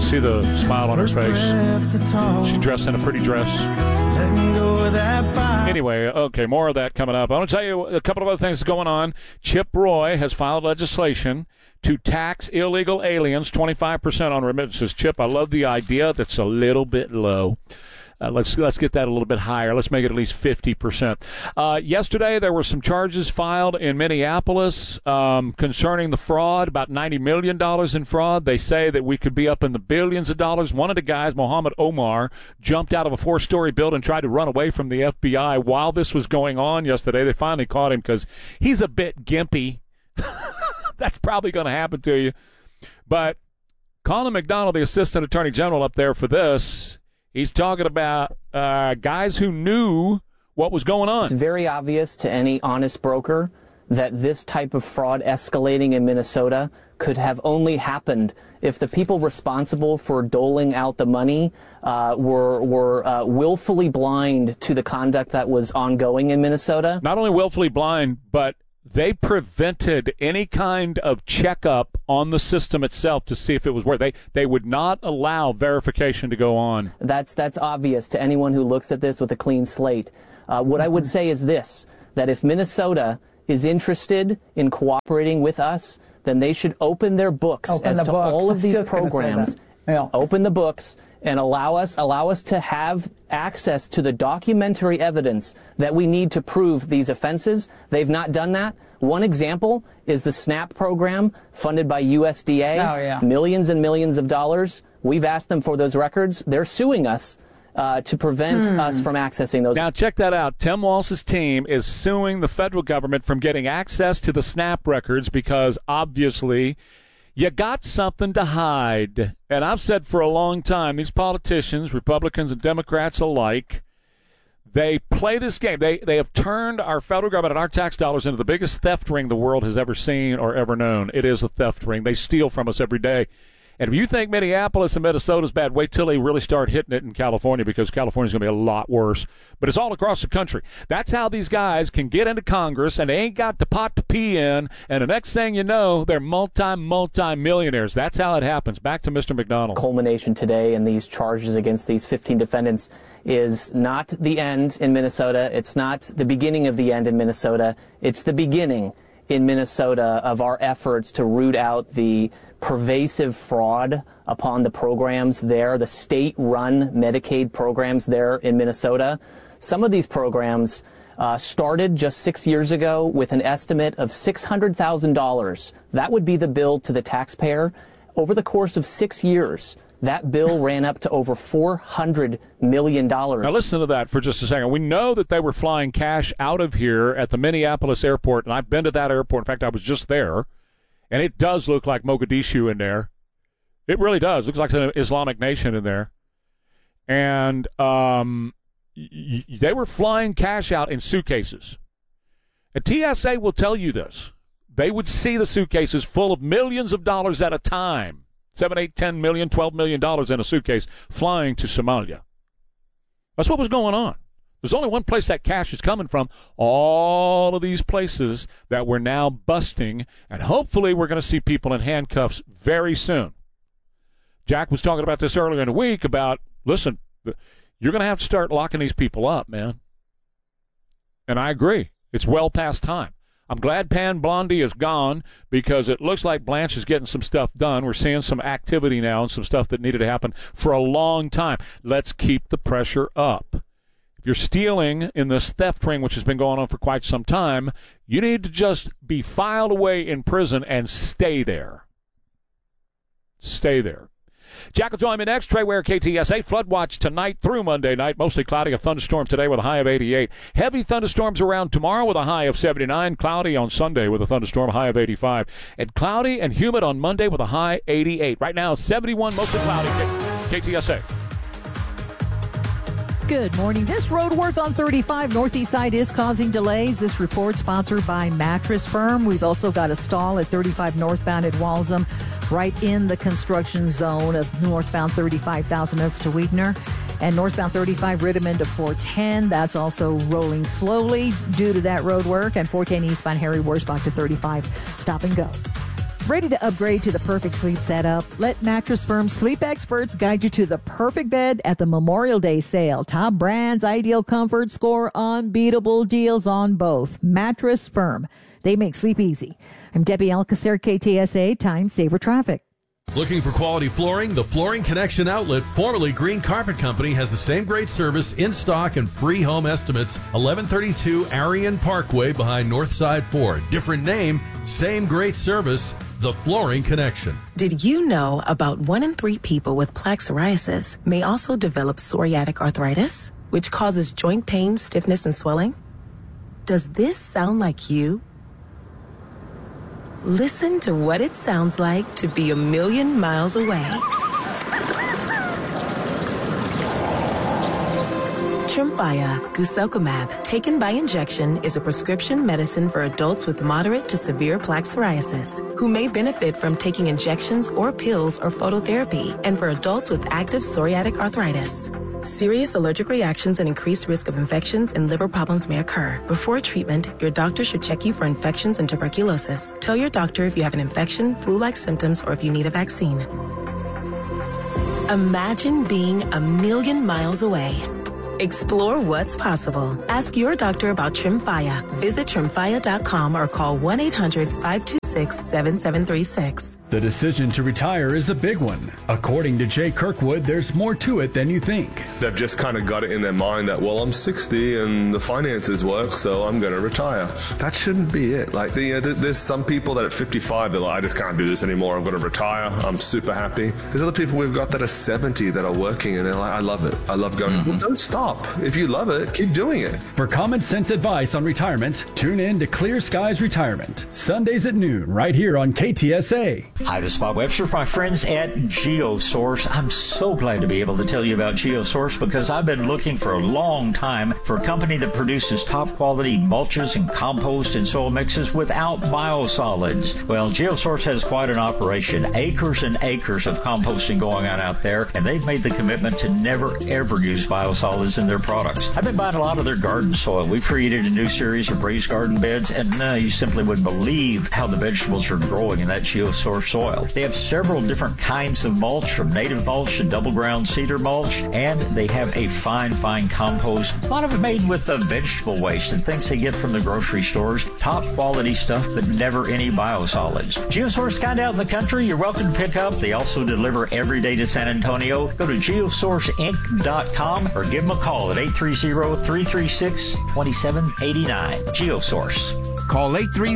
can see the smile on her face. She's dressed in a pretty dress. Anyway, okay, more of that coming up. I want to tell you a couple of other things going on. Chip Roy has filed legislation to tax illegal aliens 25% on remittances. Chip, I love the idea. That's a little bit low. Let's get that a little bit higher. Let's make it at least 50%. Yesterday, there were some charges filed in Minneapolis concerning the fraud, about $90 million in fraud. They say that we could be up in the billions of dollars. One of the guys, Mohammed Omar, jumped out of a 4-story building and tried to run away from the FBI while this was going on yesterday. They finally caught him because he's a bit gimpy. That's probably going to happen to you. But Colin McDonald, the Assistant Attorney General up there for this, he's talking about guys who knew what was going on. It's very obvious to any honest broker that this type of fraud escalating in Minnesota could have only happened if the people responsible for doling out the money were willfully blind to the conduct that was ongoing in Minnesota. Not only willfully blind, but they prevented any kind of checkup on the system itself to see if it was worth. They would not allow verification to go on. That's obvious to anyone who looks at this with a clean slate. What I would say is this, that if Minnesota is interested in cooperating with us, then they should open their books all of these programs. Yeah. Open the books and allow us to have access to the documentary evidence that we need to prove these offenses. They've not done that. One example is the SNAP program funded by USDA, millions and millions of dollars. We've asked them for those records. They're suing us to prevent us from accessing those. Now, check that out. Tim Walz's team is suing the federal government from getting access to the SNAP records because, obviously, you got something to hide. And I've said for a long time, these politicians, Republicans and Democrats alike, they play this game. They have turned our federal government and our tax dollars into the biggest theft ring the world has ever seen or ever known. It is a theft ring. They steal from us every day. And if you think Minneapolis and Minnesota is bad, wait till they really start hitting it in California, because California is going to be a lot worse. But it's all across the country. That's how these guys can get into Congress, and they ain't got the pot to pee in, and the next thing you know, they're multi-millionaires. That's how it happens. Back to Mr. McDonald. Culmination today in these charges against these 15 defendants is not the end in Minnesota. It's not the beginning of the end in Minnesota. It's the beginning in Minnesota of our efforts to root out the pervasive fraud upon the programs there, the state-run Medicaid programs there in Minnesota. Some of these programs started just 6 years ago with an estimate of $600,000. That would be the bill to the taxpayer. Over the course of 6 years, that bill ran up to over $400 million. Now listen to that for just a second. We know that they were flying cash out of here at the Minneapolis airport, and I've been to that airport. In fact, I was just there. And it does look like Mogadishu in there. It really does. Looks like an Islamic nation in there. And they were flying cash out in suitcases. And TSA will tell you this. They would see the suitcases full of millions of dollars at a time. 7, 8, 10 million, $12 million in a suitcase flying to Somalia. That's what was going on. There's only one place that cash is coming from. All of these places that we're now busting, and hopefully we're going to see people in handcuffs very soon. Jack was talking about this earlier in the week about, listen, you're going to have to start locking these people up, man. And I agree. It's well past time. I'm glad Pan Blondie is gone, because it looks like Blanche is getting some stuff done. We're seeing some activity now and some stuff that needed to happen for a long time. Let's keep the pressure up. If you're stealing in this theft ring, which has been going on for quite some time, you need to just be filed away in prison and stay there. Stay there. Jack will join me next. Trey Ware, KTSA. Flood watch tonight through Monday night. Mostly cloudy. A thunderstorm today with a high of 88. Heavy thunderstorms around tomorrow with a high of 79. Cloudy on Sunday with a thunderstorm, high of 85. And cloudy and humid on Monday with a high 88. Right now, 71, mostly cloudy. KTSA. Good morning. This road work on 35 northeast side is causing delays. This report sponsored by Mattress Firm. We've also got a stall at 35 northbound at Walsham, right in the construction zone of northbound 35 Thousand Oaks to Weidner, and northbound 35 Rittiman to 410. That's also rolling slowly due to that road work, and 410 eastbound Harry Worsbach to 35 stop and go. Ready to upgrade to the perfect sleep setup? Let Mattress Firm's sleep experts guide you to the perfect bed at the Memorial Day sale. Top brands, ideal comfort, score unbeatable deals on both. Mattress Firm. They make sleep easy. I'm Debbie Alcacer, KTSA, Time Saver Traffic. Looking for quality flooring? The Flooring Connection outlet, formerly Green Carpet Company, has the same great service, in stock, and free home estimates. 1132 Arion Parkway behind Northside Ford. Different name, same great service. The Flooring Connection. Did you know about 1 in 3 people with plaque psoriasis may also develop psoriatic arthritis, which causes joint pain, stiffness, and swelling? Does this sound like you? Listen to what it sounds like to be a million miles away. Tremfya guselkumab, taken by injection, is a prescription medicine for adults with moderate to severe plaque psoriasis who may benefit from taking injections or pills or phototherapy, and for adults with active psoriatic arthritis. Serious allergic reactions and increased risk of infections and liver problems may occur. Before treatment, your doctor should check you for infections and tuberculosis. Tell your doctor if you have an infection, flu-like symptoms, or if you need a vaccine. Imagine being a million miles away. Explore what's possible. Ask your doctor about Tremfya. Visit Tremfya.com or call 1-800-526-7736. The decision to retire is a big one. According to Jay Kirkwood, there's more to it than you think. They've just kind of got it in their mind that, well, I'm 60 and the finances work, so I'm going to retire. That shouldn't be it. Like, there's some people that at 55, they're like, I just can't do this anymore. I'm going to retire. I'm super happy. There's other people we've got that are 70 that are working and they're like, I love it. I love going. Well, don't stop. If you love it, keep doing it. For common sense advice on retirement, tune in to Clear Skies Retirement, Sundays at noon, right here on KTSA. Hi, this is Bob Webster, my friends at GeoSource. I'm so glad to be able to tell you about GeoSource because I've been looking for a long time for a company that produces top quality mulches and compost and soil mixes without biosolids. Well, GeoSource has quite an operation, acres and acres of composting going on out there, and they've made the commitment to never ever use biosolids in their products. I've been buying a lot of their garden soil. We've created a new series of raised garden beds, and you simply wouldn't believe how the vegetables are growing in that GeoSource soil. They have several different kinds of mulch, from native mulch to double ground cedar mulch, and they have a fine compost. A lot of it made with vegetable waste and things they get from the grocery stores. Top quality stuff, but never any biosolids. GeoSource kind of out in the country. You're welcome to pick up. They also deliver every day to San Antonio. Go to geosourceinc.com or give them a call at 830-336-2789. GeoSource. Call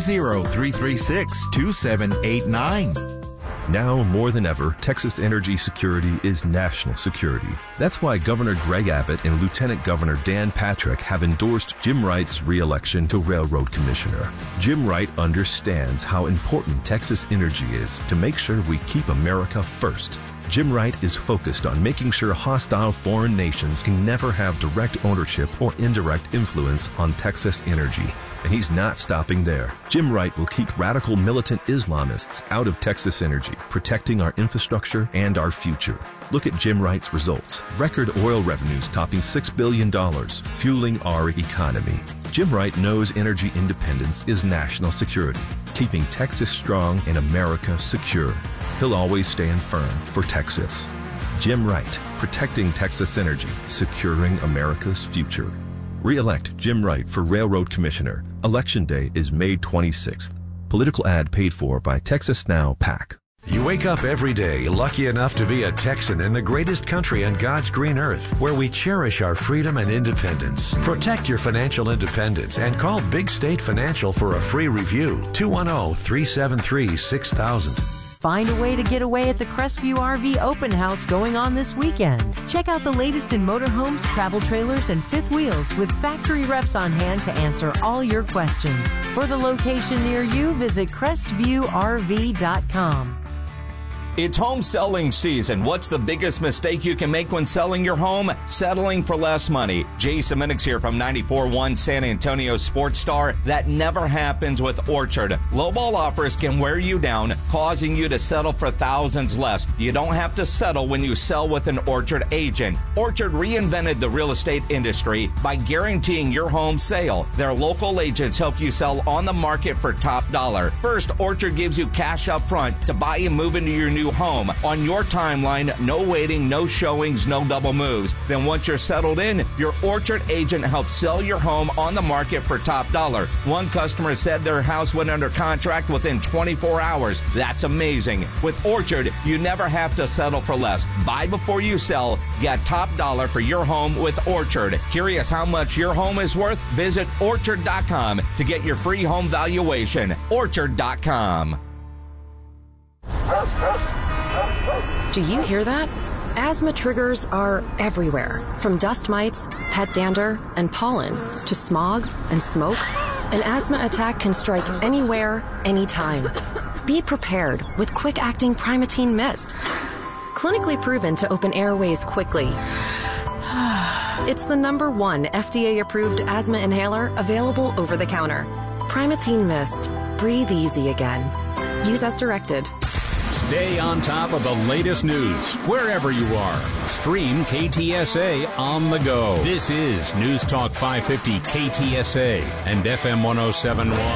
830-336-2789. Now more than ever, Texas energy security is national security. That's why Governor Greg Abbott and Lieutenant Governor Dan Patrick have endorsed Jim Wright's re-election to Railroad Commissioner. Jim Wright understands how important Texas energy is to make sure we keep America first. Jim Wright is focused on making sure hostile foreign nations can never have direct ownership or indirect influence on Texas energy. And he's not stopping there. Jim Wright will keep radical militant Islamists out of Texas energy, protecting our infrastructure and our future. Look at Jim Wright's results. Record oil revenues topping $6 billion, fueling our economy. Jim Wright knows energy independence is national security, keeping Texas strong and America secure. He'll always stand firm for Texas. Jim Wright, protecting Texas energy, securing America's future. Re-elect Jim Wright for Railroad Commissioner. Election day is May 26th. Political ad paid for by Texas Now PAC. You wake up every day lucky enough to be a Texan in the greatest country on God's green earth, where we cherish our freedom and independence. Protect your financial independence and call Big State Financial for a free review. 210-373-6000. Find a way to get away at the Crestview RV Open House going on this weekend. Check out the latest in motorhomes, travel trailers, and fifth wheels with factory reps on hand to answer all your questions. For the location near you, visit CrestviewRV.com. It's home selling season. What's the biggest mistake you can make when selling your home? Settling for less money. Jason Minix here from 94.1 San Antonio Sports Star. That never happens with Orchard. Lowball offers can wear you down, causing you to settle for thousands less. You don't have to settle when you sell with an Orchard agent. Orchard reinvented the real estate industry by guaranteeing your home sale. Their local agents help you sell on the market for top dollar. First, Orchard gives you cash up front to buy and move into your new home. On your timeline, no waiting, no showings, no double moves. Then once you're settled in, your Orchard agent helps sell your home on the market for top dollar. One customer said their house went under contract within 24 hours. That's amazing. With Orchard, you never have to settle for less. Buy before you sell. Get top dollar for your home with Orchard. Curious how much your home is worth? Visit Orchard.com to get your free home valuation. Orchard.com. Do you hear that? Asthma triggers are everywhere, from dust mites, pet dander, and pollen, to smog and smoke. An asthma attack can strike anywhere, anytime. Be prepared with quick-acting Primatene Mist. Clinically proven to open airways quickly. It's the #1 FDA-approved asthma inhaler available over the counter. Primatene Mist. Breathe easy again. Use as directed. Stay on top of the latest news wherever you are. Stream KTSA on the go. This is News Talk 550 KTSA and FM 107.1.